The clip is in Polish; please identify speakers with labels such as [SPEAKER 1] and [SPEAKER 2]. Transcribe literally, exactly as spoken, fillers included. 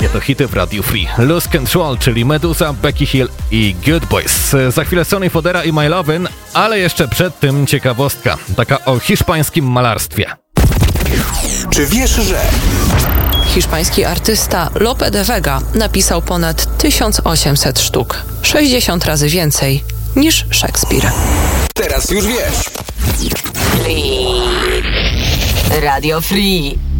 [SPEAKER 1] Ostatnie to hity w Radiu Free. Lose Control, czyli Medusa, Becky Hill i Good Boys. Za chwilę Sonny Fodera i My Lovin', ale jeszcze przed tym ciekawostka, taka o hiszpańskim malarstwie.
[SPEAKER 2] Czy wiesz, że...
[SPEAKER 3] Hiszpański artysta Lope de Vega napisał ponad tysiąc osiemset sztuk, sześćdziesiąt razy więcej niż Szekspir.
[SPEAKER 2] Teraz już wiesz.
[SPEAKER 4] Free. Radio Free.